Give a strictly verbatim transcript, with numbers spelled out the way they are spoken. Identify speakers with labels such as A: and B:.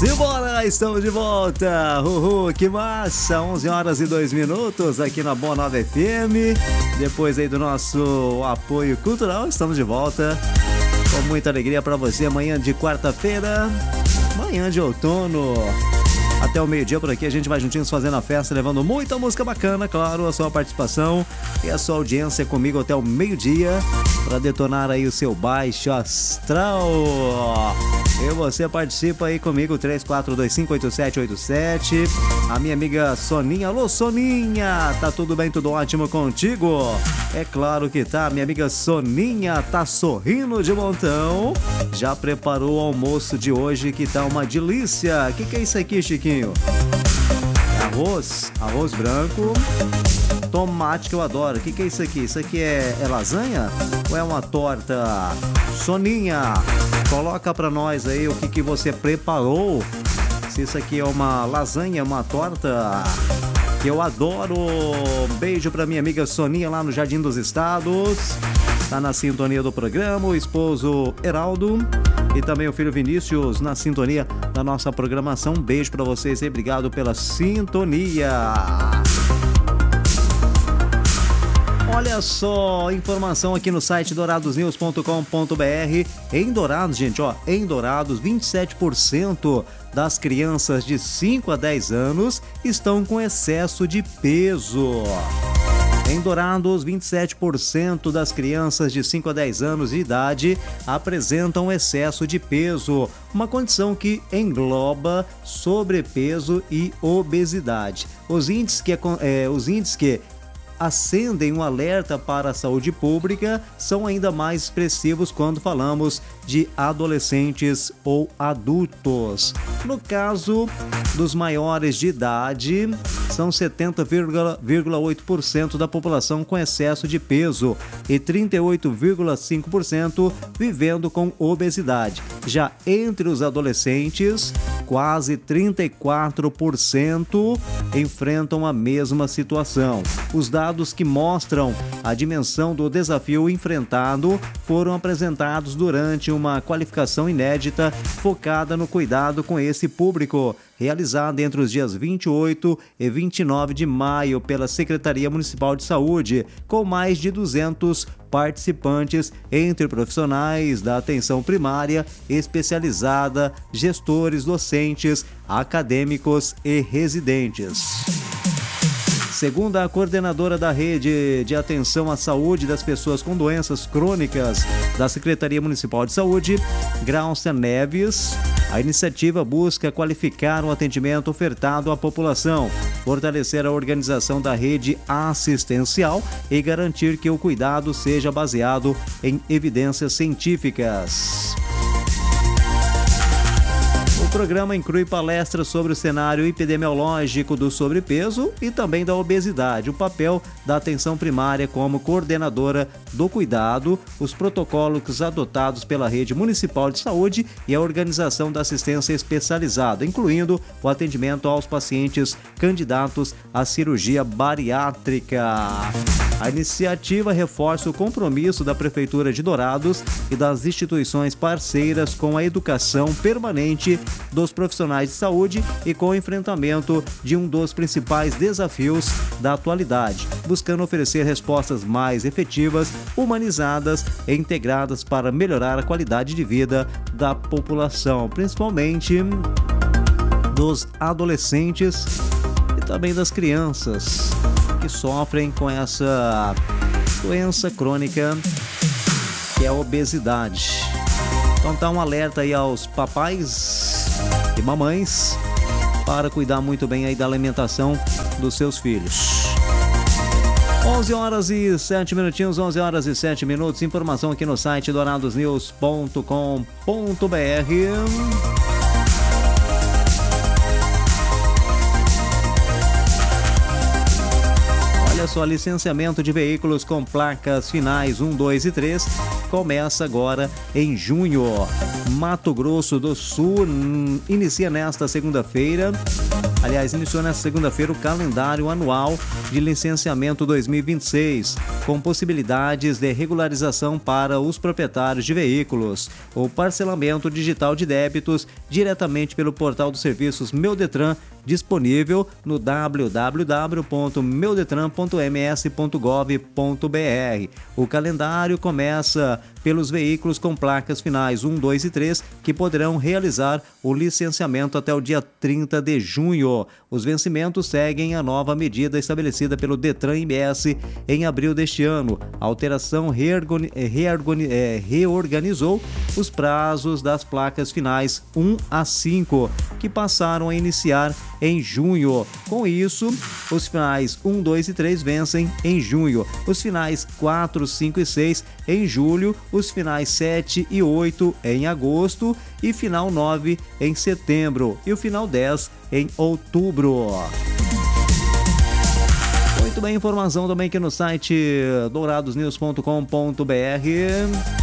A: Simbora, estamos de volta. Uhul, que massa. onze horas e dois minutos aqui na Boa Nova F M. Depois aí do nosso apoio cultural, estamos de volta com muita alegria para você. Amanhã de quarta-feira, manhã de outono. Até o meio-dia por aqui, a gente vai juntinhos fazendo a festa, levando muita música bacana, claro, a sua participação e a sua audiência comigo até o meio-dia para detonar aí o seu baixo astral. E você participa aí comigo, três quatro dois cinco oito sete oito sete. A minha amiga Soninha, alô Soninha, tá tudo bem, tudo ótimo contigo? É claro que tá, minha amiga Soninha tá sorrindo de montão. Já preparou o almoço de hoje que tá uma delícia. O que, que é isso aqui, Chiquinho? É arroz, arroz branco, tomate que eu adoro. O que, que é isso aqui? Isso aqui é, é lasanha ou é uma torta? Soninha, coloca pra nós aí o que, que você preparou. Se isso aqui é uma lasanha, uma torta, que eu adoro. Beijo pra minha amiga Soninha lá no Jardim dos Estados. Tá na sintonia do programa. O esposo Heraldo e também o filho Vinícius na sintonia da nossa programação. Beijo pra vocês e obrigado pela sintonia. Olha só, informação aqui no site dourados news ponto com ponto b r. Em Dourados, gente, ó, em Dourados, vinte e sete por cento das crianças de cinco a dez anos estão com excesso de peso. Em Dourados, vinte e sete por cento das crianças de cinco a dez anos de idade apresentam excesso de peso, uma condição que engloba sobrepeso e obesidade. Os índices que, é, os índices que acendem um alerta para a saúde pública são ainda mais expressivos quando falamos de adolescentes ou adultos. No caso dos maiores de idade, são setenta vírgula oito por cento da população com excesso de peso e trinta e oito vírgula cinco por cento vivendo com obesidade. Já entre os adolescentes, quase trinta e quatro por cento enfrentam a mesma situação. Os dados que mostram a dimensão do desafio enfrentado foram apresentados durante uma qualificação inédita focada no cuidado com esse público, realizada entre os dias vinte e oito e vinte e nove de maio pela Secretaria Municipal de Saúde, com mais de duzentos participantes entre profissionais da atenção primária especializada, gestores, docentes, acadêmicos e residentes. Segundo a coordenadora da Rede de Atenção à Saúde das Pessoas com Doenças Crônicas da Secretaria Municipal de Saúde, Graucia Neves, a iniciativa busca qualificar o atendimento ofertado à população, fortalecer a organização da rede assistencial e garantir que o cuidado seja baseado em evidências científicas. O programa inclui palestras sobre o cenário epidemiológico do sobrepeso e também da obesidade, o papel da atenção primária como coordenadora do cuidado, os protocolos adotados pela Rede Municipal de Saúde e a organização da assistência especializada, incluindo o atendimento aos pacientes candidatos à cirurgia bariátrica. A iniciativa reforça o compromisso da Prefeitura de Dourados e das instituições parceiras com a educação permanente dos profissionais de saúde e com o enfrentamento de um dos principais desafios da atualidade, buscando oferecer respostas mais efetivas, humanizadas e integradas para melhorar a qualidade de vida da população, principalmente dos adolescentes e também das crianças que sofrem com essa doença crônica que é a obesidade. Então tá um alerta aí aos papais e mamães para cuidar muito bem aí da alimentação dos seus filhos. onze horas e sete minutinhos, onze horas e sete minutos. Informação aqui no site dourados news ponto com ponto b r. Olha só, licenciamento de veículos com placas finais um, dois e três começa agora em junho. Mato Grosso do Sul inicia nesta segunda-feira Aliás, iniciou nesta segunda-feira o calendário anual de licenciamento dois mil e vinte e seis, com possibilidades de regularização para os proprietários de veículos. O parcelamento digital de débitos diretamente pelo portal dos serviços Meu Detran, disponível no w w w ponto meu detran ponto m s ponto gov ponto b r. O calendário começa pelos veículos com placas finais um, dois e três, que poderão realizar o licenciamento até o dia trinta de junho. Os vencimentos seguem a nova medida estabelecida pelo Detran M S em abril deste ano. A alteração reorgani- reorgani- eh, reorganizou os prazos das placas finais um a cinco, que passaram a iniciar em junho. Com isso, os finais um, dois e três vencem em junho, os finais quatro, cinco e seis em julho, os finais sete e oito em agosto e final nove em setembro e o final dez em outubro. Muito bem, informação também aqui no site dourados news ponto com ponto b r.